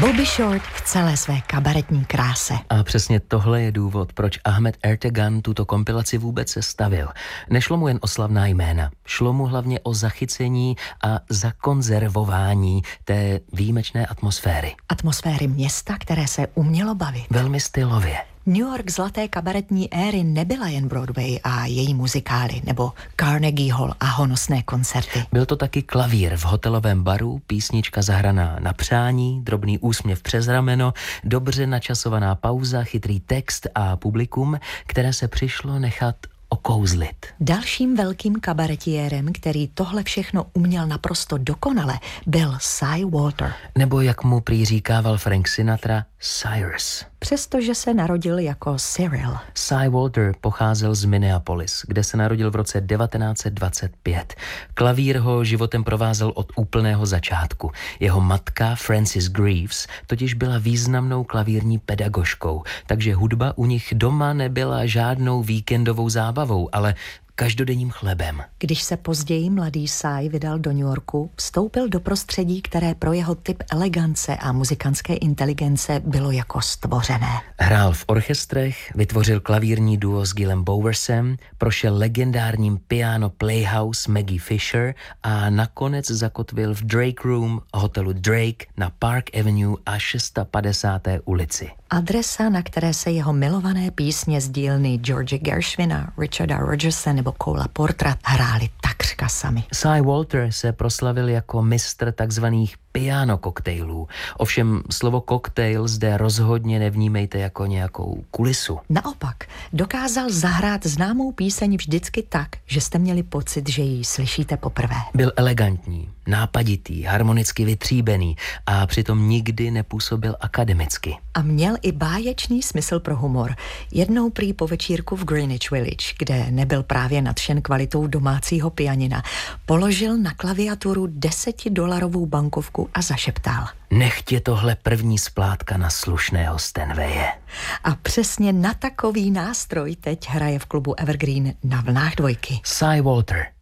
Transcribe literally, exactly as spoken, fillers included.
Bobby Short v celé své kabaretní kráse. A přesně tohle je důvod, proč Ahmet Ertegun tuto kompilaci vůbec sestavil. Nešlo mu jen o slavná jména, šlo mu hlavně o zachycení a zakonzervování té výjimečné atmosféry. Atmosféry města, které se umělo bavit. Velmi stylově. New York zlaté kabaretní éry nebyla jen Broadway a její muzikály, nebo Carnegie Hall a honosné koncerty. Byl to taky klavír v hotelovém baru, písnička zahraná na přání, drobný úsměv přes rameno, dobře načasovaná pauza, chytrý text a publikum, které se přišlo nechat okouzlit. Dalším velkým kabaretiérem, který tohle všechno uměl naprosto dokonale, byl Cy Walter. Nebo jak mu prý říkával Frank Sinatra, Cyrus. Přestože se narodil jako Cyril. Cy Walter pocházel z Minneapolis, kde se narodil v roce devatenáct set dvacet pět. Klavír ho životem provázel od úplného začátku. Jeho matka Frances Greaves totiž byla významnou klavírní pedagožkou, takže hudba u nich doma nebyla žádnou víkendovou zábavou, ale každodenním chlebem. Když se později mladý Cy vydal do New Yorku, vstoupil do prostředí, které pro jeho typ elegance a muzikantské inteligence bylo jako stvořené. Hrál v orchestrech, vytvořil klavírní duo s Gilem Bowersem, prošel legendárním piano Playhouse Maggie Fisher a nakonec zakotvil v Drake Room hotelu Drake na Park Avenue a šestopadesáté ulici. Adresa, na které se jeho milované písně z dílny George Gershwina, Richarda Rodgersa nebo Cola Portra hráli takřka sami. Cy Walter se proslavil jako mistr takzvaných piano koktejlů. Ovšem slovo koktejl zde rozhodně nevnímejte jako nějakou kulisu. Naopak, dokázal zahrát známou píseň vždycky tak, že jste měli pocit, že ji slyšíte poprvé. Byl elegantní, nápaditý, harmonicky vytříbený a přitom nikdy nepůsobil akademicky. A měl i báječný smysl pro humor. Jednou prý po večírku v Greenwich Village, kde nebyl právě nadšen kvalitou domácího pianina, položil na klaviaturu desetidolarovou bankovku a zašeptal: Nechť je tohle první splátka na slušného Steinwaye. A přesně na takový nástroj teď hraje v klubu Evergreen na vlnách dvojky. Cy Walter.